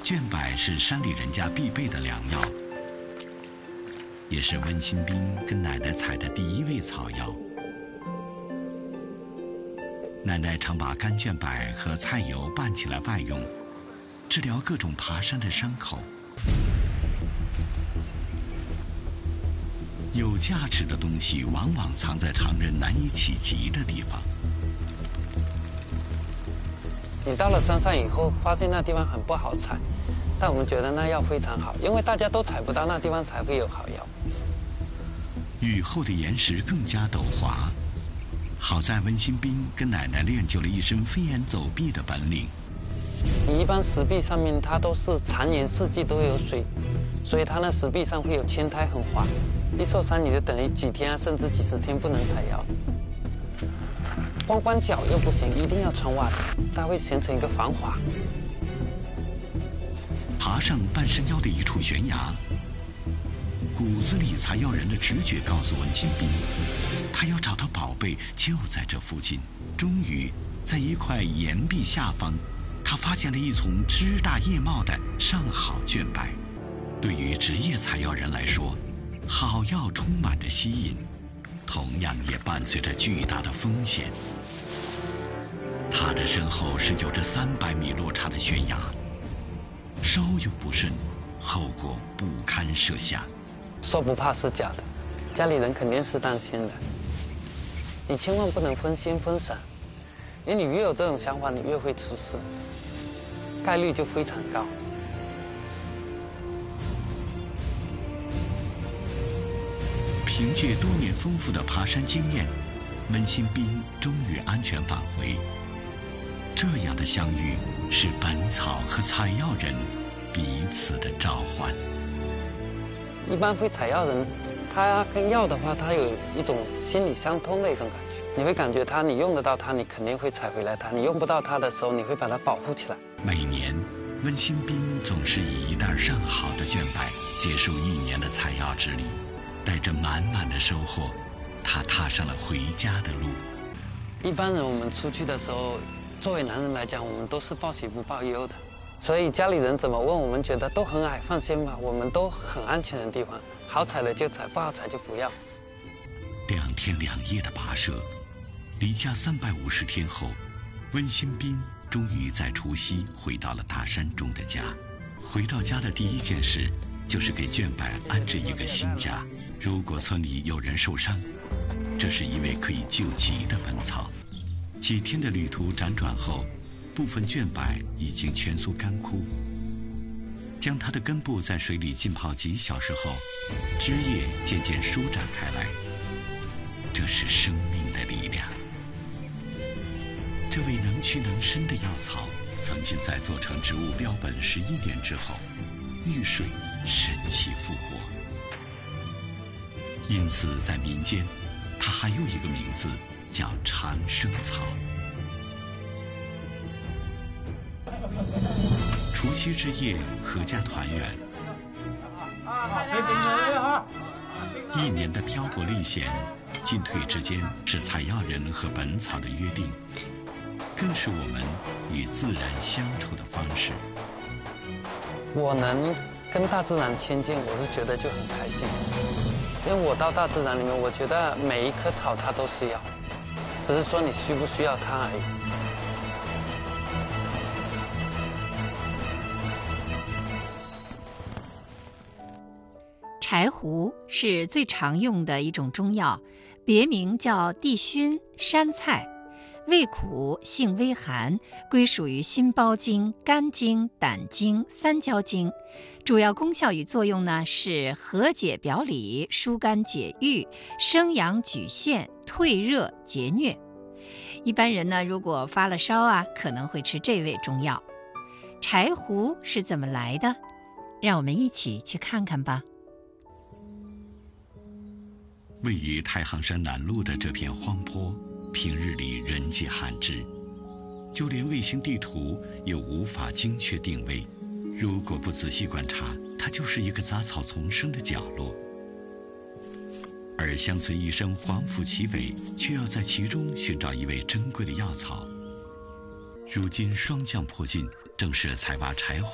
绢柏是山里人家必备的良药，也是温新兵跟奶奶采的第一味草药。奶奶常把干绢柏和菜油拌起来外用，治疗各种爬山的伤口。有价值的东西往往藏在常人难以企及的地方。 你到了山上以后，发现那地方很不好采，但我们觉得那药非常好，因为大家都采不到，那地方才会有好药。 雨后的岩石更加陡滑，好在温新兵跟奶奶练就了一身飞檐走壁的本领。 你一般石壁上面它都是常年四季都有水，所以它那石壁上会有青苔，很滑。一受伤你就等于几天甚至几十天不能采药。光脚又不行，一定要穿袜子，它会形成一个防滑。 爬上半山腰的一处悬崖，骨子里采药人的直觉告诉温新兵，他要找到宝贝就在这附近。终于，在一块岩壁下方，他发现了一丛枝大叶茂的上好绢柏。对于职业采药人来说，好药充满着吸引，同样也伴随着巨大的风险。他的身后是有着300米落差的悬崖，稍有不慎，后果不堪设想。 说不怕是假的，家里人肯定是担心的。你千万不能分心分散，因为你越有这种想法，你越会出事，概率就非常高。 凭借多年丰富的爬山经验，温新兵终于安全返回。这样的相遇是本草和采药人彼此的召唤。 一般会采药人，他跟药的话，他有一种心理相通的一种感觉。你会感觉他，你用得到他，你肯定会采回来它；你用不到它的时候，你会把它保护起来。 每年，温新兵总是以一袋上好的绢柏结束1年的采药之旅，带着满满的收获，他踏上了回家的路。 一般人我们出去的时候，作为男人来讲，我们都是报喜不报忧的，所以家里人怎么问，我们觉得都很矮，放心吧，我们都很安全的地方，好采的就采，不好采就不要。 2天2夜的跋涉，离家350天后，温新兵终于在除夕回到了大山中的家。回到家的第一件事，就是给绢柏安置一个新家。如果村里有人受伤，这是一味可以救急的本草。几天的旅途辗转后，部分绢柏已经全苏干枯。将它的根部在水里浸泡几小时后，枝叶渐渐舒展开来。这是生命的力量。这位能屈能伸的药草，曾经在做成植物标本11年之后，遇水神奇复活。因此，在民间，它还有一个名字叫长生草。除夕之夜，阖家团圆。1年的漂泊历险，进退之间是采药人和本草的约定，更是我们与自然相处的方式。 我能跟大自然亲近，我是觉得就很开心。因为我到大自然里面，我觉得每一棵草它都是药，只是说你需不需要它而已。 柴胡是最常用的一种中药，别名叫地熏、山菜，味苦，性微寒，归属于心包经、肝经、胆经、三焦经。主要功效与作用呢是和解表里、疏肝解郁、生阳举陷、退热解疟。一般人呢，如果发了烧可能会吃这味中药。柴胡是怎么来的？让我们一起去看看吧。 位于太行山南麓的这片荒坡，平日里人迹罕至，就连卫星地图也无法精确定位。如果不仔细观察，它就是一个杂草丛生的角落。而乡村医生黄甫其伟却要在其中寻找一味珍贵的药草。如今霜降迫尽，正是采挖柴胡